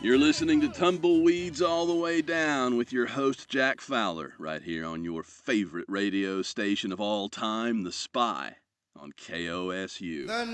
You're listening to Tumbleweeds All the Way Down with your host, Jack Fowler, right here on your favorite radio station of all time, The Spy, on KOSU.